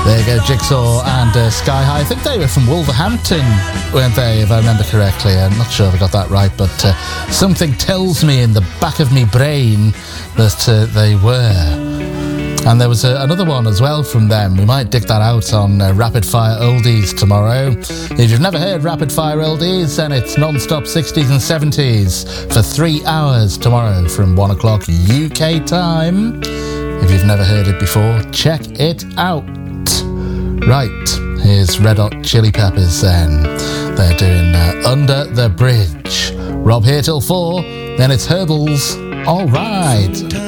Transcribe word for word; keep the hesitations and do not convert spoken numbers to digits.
There you go, Jigsaw and uh, Sky High. I think they were from Wolverhampton, weren't they, if I remember correctly? I'm not sure if I got that right, but uh, something tells me in the back of me brain that uh, they were. And there was uh, another one as well from them. We might dig that out on uh, Rapid Fire Oldies tomorrow. If you've never heard Rapid Fire Oldies, then it's non-stop sixties and seventies for three hours tomorrow from one o'clock U K time. If you've never heard it before, check it out. Right, here's Red Hot Chili Peppers then. They're doing uh, Under the Bridge. Rob here till four, then it's Herbals. All right.